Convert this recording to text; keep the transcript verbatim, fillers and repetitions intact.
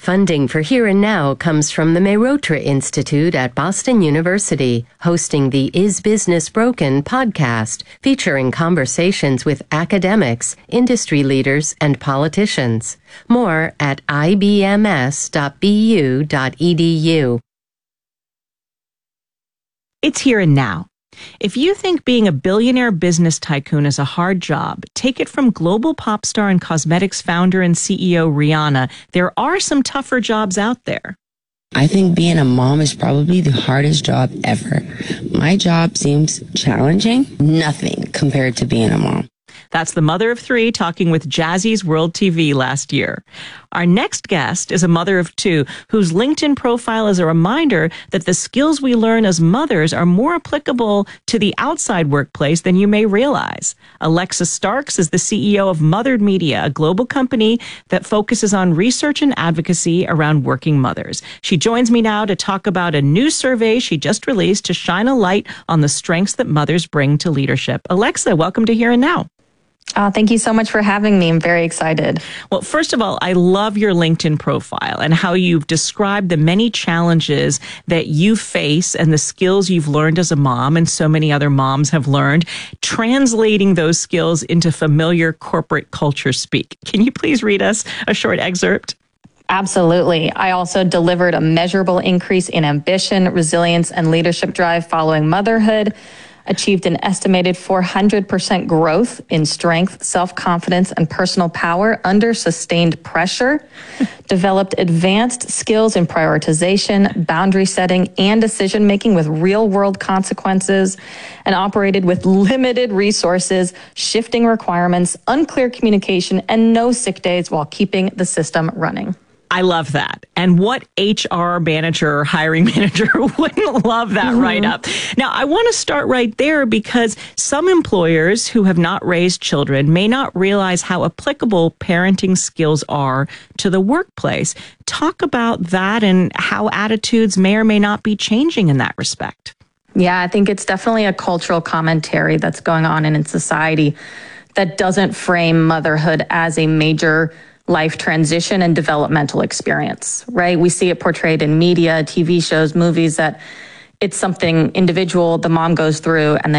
Funding for Here and Now comes from the Mehrotra Institute at Boston University, hosting the Is Business Broken podcast, featuring conversations with academics, industry leaders, and politicians. More at I B M S dot B U dot E D U. It's Here and Now. If you think being a billionaire business tycoon is a hard job, take it from global pop star and cosmetics founder and C E O Rihanna. There are some tougher jobs out there. I think being a mom is probably the hardest job ever. My job seems challenging, nothing compared to being a mom. That's the mother of three talking with Jazzy's World T V last year. Our next guest is a mother of two whose LinkedIn profile is a reminder that the skills we learn as mothers are more applicable to the outside workplace than you may realize. Alexa Starks is the C E O of Mothered Media, a global company that focuses on research and advocacy around working mothers. She joins me now to talk about a new survey she just released to shine a light on the strengths that mothers bring to leadership. Alexa, welcome to Here and Now. Uh, thank you so much for having me. I'm very excited. Well, first of all, I love your LinkedIn profile and how you've described the many challenges that you face and the skills you've learned as a mom and so many other moms have learned, translating those skills into familiar corporate culture speak. Can you please read us a short excerpt? Absolutely. I also delivered a measurable increase in ambition, resilience, and leadership drive following motherhood, achieved an estimated four hundred percent growth in strength, self-confidence, and personal power under sustained pressure, developed advanced skills in prioritization, boundary setting, and decision-making with real-world consequences, and operated with limited resources, shifting requirements, unclear communication, and no sick days while keeping the system running. I love that. And what H R manager or hiring manager wouldn't love that mm-hmm. right up? Now, I want to start right there because some employers who have not raised children may not realize how applicable parenting skills are to the workplace. Talk about that and how attitudes may or may not be changing in that respect. Yeah, I think it's definitely a cultural commentary that's going on in society that doesn't frame motherhood as a major life transition and developmental experience, right? We see it portrayed in media, T V shows, movies, that it's something individual the mom goes through and then